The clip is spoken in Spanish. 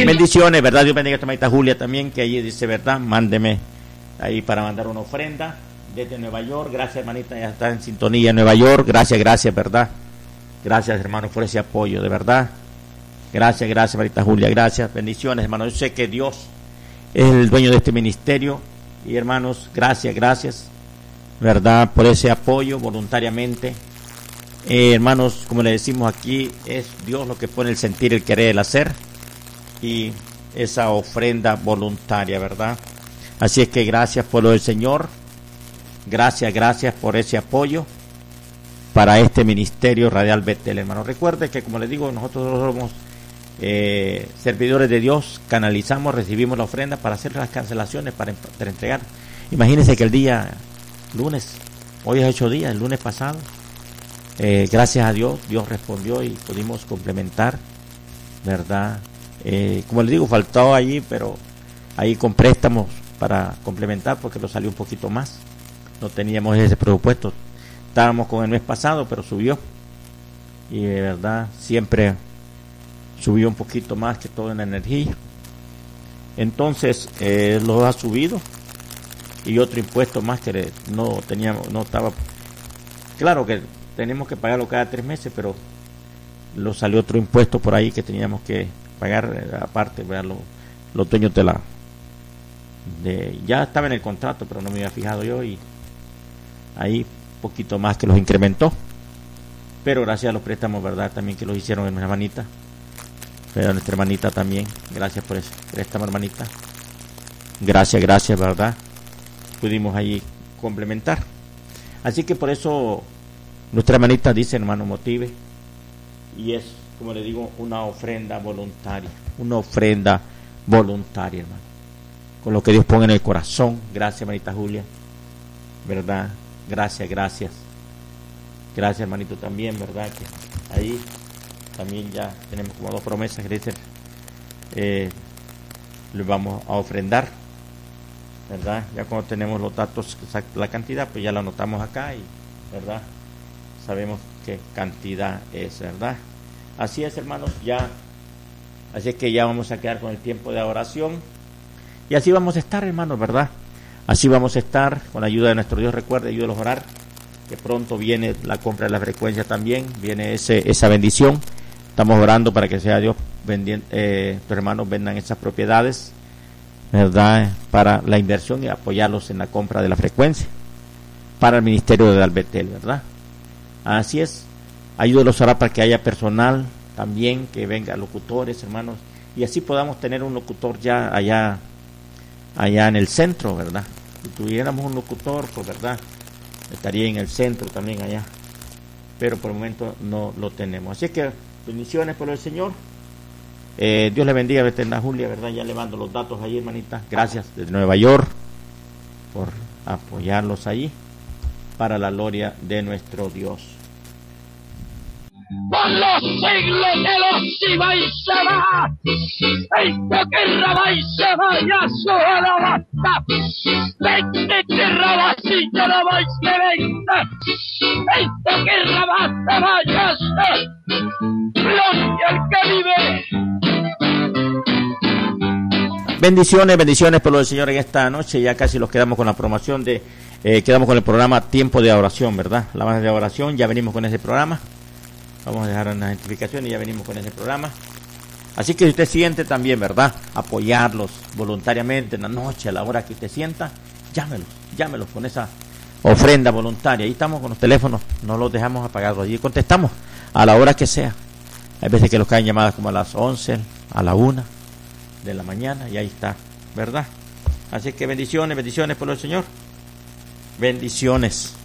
Bendiciones, ¿verdad? Dios bendiga a esta hermanita Julia también, que allí dice, ¿verdad? Mándeme ahí para mandar una ofrenda desde Nueva York. Gracias, hermanita, ya está en sintonía en Nueva York. Gracias, ¿verdad? Gracias, hermano, por ese apoyo, de verdad. Gracias, hermanita Julia, gracias. Bendiciones, hermano. Yo sé que Dios es el dueño de este ministerio. Y, hermanos, gracias, ¿verdad? Por ese apoyo voluntariamente. Hermanos, como le decimos aquí, es Dios lo que pone el sentir, el querer, el hacer. Y esa ofrenda voluntaria, ¿verdad? Así es que gracias por lo del Señor. Gracias por ese apoyo para este ministerio Radial Betel, hermano. Recuerde que, como les digo, nosotros somos servidores de Dios, canalizamos, recibimos la ofrenda para hacer las cancelaciones, para entregar. Imagínense que el día lunes, hoy es 8 días, el lunes pasado, gracias a Dios, Dios respondió y pudimos complementar, ¿verdad? Como les digo, faltó allí, pero ahí con préstamos para complementar, porque nos salió un poquito más. No teníamos ese presupuesto. Estábamos con el mes pasado, pero subió. Y de verdad, siempre subió un poquito más que todo en la energía. Entonces, lo ha subido. Y otro impuesto más que no estaba. Claro que tenemos que pagarlo cada 3 meses, pero lo salió otro impuesto por ahí que teníamos que pagar aparte, ¿verdad? Los dueños ya estaba en el contrato, pero no me había fijado yo, y ahí poquito más que los incrementó, pero gracias a los préstamos, ¿verdad? También que los hicieron en mi hermanita, pero nuestra hermanita también, gracias por ese préstamo, hermanita, gracias, ¿verdad? Pudimos ahí complementar, así que por eso nuestra hermanita dice, hermano, motive, y es, como le digo, una ofrenda voluntaria, hermano, con lo que Dios pone en el corazón. Gracias, hermanita Julia, ¿verdad? Gracias, hermanito, también, ¿verdad? Que ahí también ya tenemos como 2 promesas que dicen, le vamos a ofrendar, ¿verdad? Ya cuando tenemos los datos, la cantidad, pues ya la anotamos acá y, ¿verdad? Sabemos qué cantidad es, ¿verdad? Así es, hermanos, así es que ya vamos a quedar con el tiempo de oración. Y así vamos a estar, hermanos, ¿verdad? Así vamos a estar con la ayuda de nuestro Dios. Recuerde, ayúdenos a orar, que pronto viene la compra de la frecuencia también, viene esa bendición. Estamos orando para que sea Dios vendiendo, tus hermanos vendan esas propiedades, ¿verdad? Para la inversión y apoyarlos en la compra de la frecuencia para el ministerio de Albetel, ¿verdad? Así es, ayúdenos a orar para que haya personal también, que venga locutores, hermanos, y así podamos tener un locutor ya allá en el centro, ¿verdad? Si tuviéramos un locutor, pues, ¿verdad? Estaría en el centro también allá, pero por el momento no lo tenemos. Así que bendiciones por el Señor. Dios le bendiga a Betel Julia, ¿verdad? Ya le mando los datos ahí, hermanita. Gracias desde Nueva York por apoyarlos allí para la gloria de nuestro Dios. Por los siglos de los Shiva y Sheba, esto que Rabá y Sheba ya su alabanza, vente que Rabá si te la vais que venta, esto que Rabá te vayas, gloria al que vive. Bendiciones por lo del Señor en esta noche. Ya casi los quedamos con la programación quedamos con el programa Tiempo de Oración, ¿verdad? La base de oración, ya venimos con ese programa. Vamos a dejar una identificación y ya venimos con ese programa. Así que si usted siente también, ¿verdad? Apoyarlos voluntariamente en la noche, a la hora que usted sienta, llámelos con esa ofrenda voluntaria. Ahí estamos con los teléfonos, no los dejamos apagados. Allí contestamos a la hora que sea. Hay veces que los caen llamadas como a las 11, a la 1 de la mañana, y ahí está, ¿verdad? Así que bendiciones por el Señor. Bendiciones.